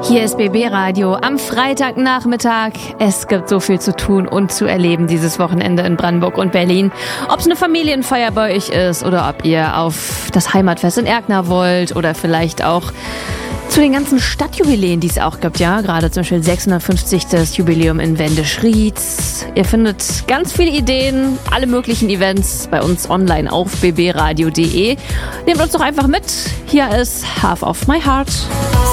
Hier ist BB Radio am Freitagnachmittag. Es gibt so viel zu tun und zu erleben dieses Wochenende in Brandenburg und Berlin. Ob es eine Familienfeier bei euch ist oder ob ihr auf das Heimatfest in Erkner wollt oder vielleicht auch zu den ganzen Stadtjubiläen, die es auch gibt, ja, gerade zum Beispiel 650. Jubiläum in Wendisch-Rietz. Ihr findet ganz viele Ideen, alle möglichen Events bei uns online auf bbradio.de. Nehmt uns doch einfach mit. Hier ist Half of My Heart.